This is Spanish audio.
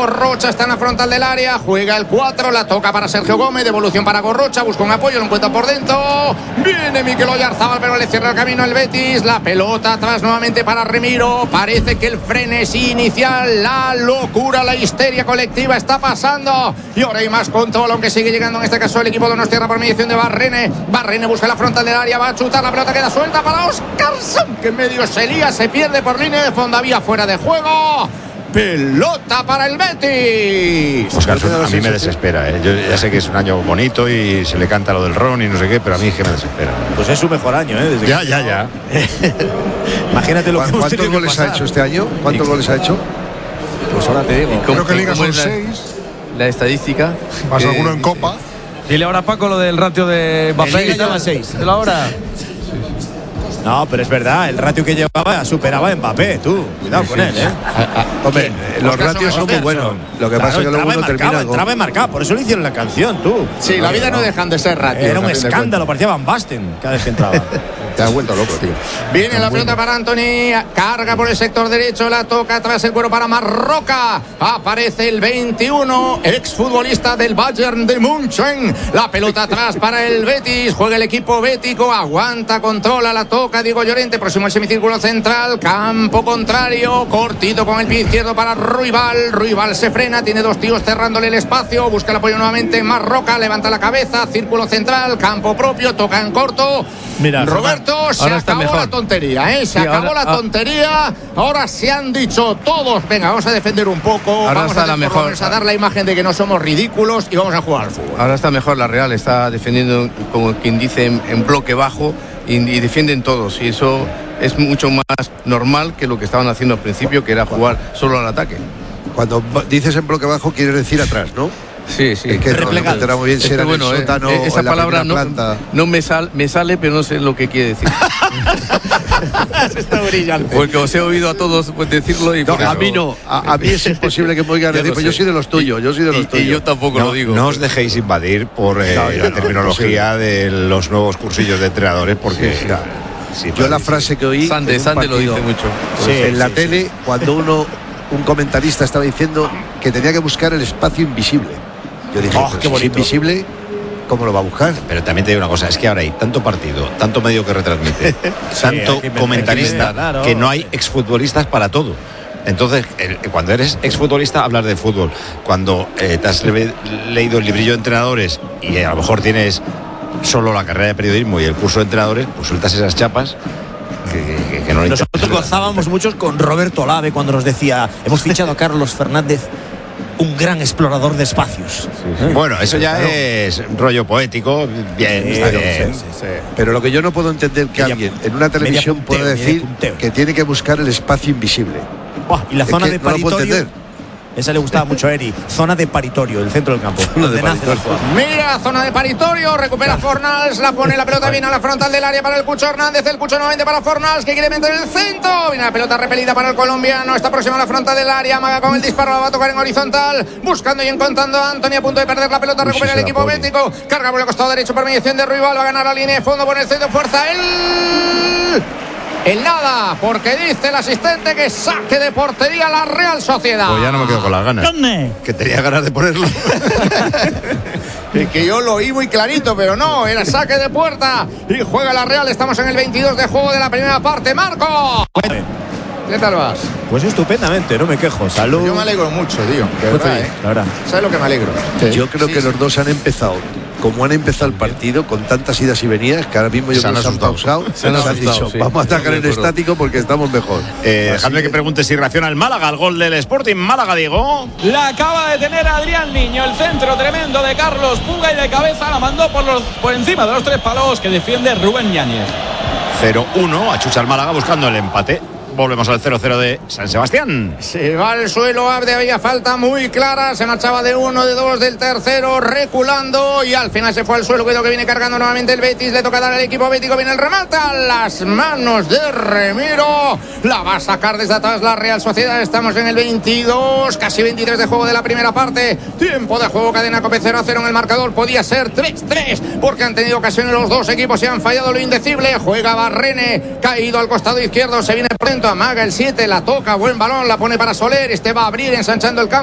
Gorrocha está en la frontal del área, juega el 4, la toca para Sergio Gómez, devolución para Gorrocha, busca un apoyo, lo encuentra por dentro, viene Mikel Oyarzabal, pero le cierra el camino al Betis, la pelota atrás nuevamente para Remiro, parece que el frenesí inicial, la locura, la histeria colectiva está pasando, y ahora hay más control, aunque sigue llegando en este caso el equipo de Donostiarra por mediación de Barrene busca la frontal del área, va a chutar, la pelota queda suelta para Óscarson, que medio se lía, se pierde por línea de fondo, había fuera de juego. Pelota para el Betis. Óscarson a mí me desespera, ¿eh? Yo ya sé que es un año bonito y se le canta lo del Ron y no sé qué, pero a mí es que me desespera. Pues es su mejor año, ¿eh? Desde ya. Imagínate lo que ¿Cuántos goles ha hecho este año? ¿Cuántos goles ha hecho? Pues ahora te digo. Creo que Liga son 6. La estadística. Más alguno en Copa. Dile ahora a Paco lo del ratio de Mbappé. Lleva 6. De la hora. No, pero es verdad, el ratio que llevaba superaba a Mbappé, tú. Cuidado con él, ¿eh? Hombre, los ratios son muy buenos. Lo que pasa es que luego uno termina. Entraba y marcaba, por eso le hicieron la canción, tú. Sí, la vida no dejan de ser ratios. Era un escándalo, parecía Van Basten cada vez que entraba. Te has vuelto loco, tío. Viene la pelota para Antony, carga por el sector derecho, la toca tras el cuero para Marroca. Aparece el 21, exfutbolista del Bayern de München. La pelota atrás para el Betis, juega el equipo bético, aguanta, controla, la toca Diego Llorente, próximo al semicírculo central, campo contrario, cortito con el pie izquierdo para Ruibal se frena, tiene dos tíos cerrándole el espacio, busca el apoyo nuevamente Marroca, levanta la cabeza, círculo central, campo propio, toca en corto. Mira, Roberto, se acabó la tontería, ¿eh? Se acabó la tontería. Ahora se han dicho todos, venga, vamos a defender un poco, vamos a dar la imagen de que no somos ridículos y vamos a jugar al fútbol. Ahora está mejor la Real, está defendiendo, como quien dice, en bloque bajo y defienden todos. Y eso es mucho más normal que lo que estaban haciendo al principio, que era jugar solo al ataque. Cuando dices en bloque bajo, quieres decir atrás, ¿no? Sí. Es que no entenderá muy bien si era en el sótano esa o en palabra la planta. No me sale, pero no sé lo que quiere decir. Está brillante. Porque os he oído a todos decirlo y no, a mí no. A mí es imposible que me oigan decir, pues yo soy de los tuyos, Y yo tampoco lo digo. No os dejéis invadir por la terminología de los nuevos cursillos de entrenadores, porque... Sí, yo la frase que oí Sande lo dice mucho. En la tele, cuando un comentarista estaba diciendo que tenía que buscar el espacio invisible. Yo dije, qué bonito. Si es invisible, ¿cómo lo va a buscar? Pero también te digo una cosa, es que ahora hay tanto partido, tanto medio que retransmite, tanto comentarista, que no hay exfutbolistas para todo. Entonces, cuando eres exfutbolista, hablas de fútbol. Cuando te has leído el librillo de entrenadores y a lo mejor tienes solo la carrera de periodismo y el curso de entrenadores, pues sueltas esas chapas que no. Nosotros gozábamos muchos con Roberto Olave cuando nos decía, hemos fichado a Carlos Fernández, un gran explorador de espacios. Bueno, eso ya es rollo poético, bien, está bien. Sí. Pero lo que yo no puedo entender que alguien en una televisión pueda decir que tiene que buscar el espacio invisible. Y la zona de no lo puedo paritorio. entender. Esa le gustaba mucho a Eri. Zona de paritorio, el centro del campo. Mira, zona de paritorio, recupera Fornals, la pone la pelota bien a la frontal del área para el Cucho Hernández, el Cucho nuevamente para Fornals, que quiere meter el centro. Viene la pelota repelida para el colombiano, está próximo a la frontal del área, amaga con el disparo, la va a tocar en horizontal, buscando y encontrando a Antony, a punto de perder la pelota, recupera el equipo bético, carga por el costado derecho por mediación de Ruibal, va a ganar la línea de fondo, pone el centro, fuerza el nada, porque dice el asistente que saque de portería la Real Sociedad. Pues ya no me quedo con las ganas. ¿Dónde? Que tenía ganas de ponerlo. Es que yo lo oí muy clarito, pero no, era saque de puerta. Y juega la Real, estamos en el 22 de juego de la primera parte. ¡Marco! ¿Qué tal vas? Pues estupendamente, no me quejo. Salud. Yo me alegro mucho, tío. De verdad, la verdad. ¿Sabes lo que me alegro? Yo creo que los dos han empezado. Como han empezado el partido con tantas idas y venidas, que ahora mismo yo creo que se han pausado, se han dicho, vamos a atacar en estático porque estamos mejor. Dejadme que pregunte si reacciona el Málaga al gol del Sporting. Málaga, Diego. La acaba de tener Adrián Niño, el centro tremendo de Carlos Puga y de cabeza la mandó por encima de los tres palos que defiende Rubén Yáñez. 0-1, achucha el Málaga buscando el empate. Volvemos al 0-0 de San Sebastián. Se va al suelo Abde, había falta muy clara, se marchaba de uno, de dos, del tercero, reculando y al final se fue al suelo. Cuidado que viene cargando nuevamente el Betis, le toca dar al equipo bético, viene el remate a las manos de Remiro, la va a sacar desde atrás la Real Sociedad. Estamos en el 22, casi 23 de juego de la primera parte, tiempo de juego, cadena COPE 0-0 en el marcador, podía ser 3-3 porque han tenido ocasiones los dos equipos y han fallado lo indecible. Juega Barrene, caído al costado izquierdo, se viene por dentro, amaga el 7, la toca, buen balón, la pone para Soler, este va a abrir ensanchando el campo.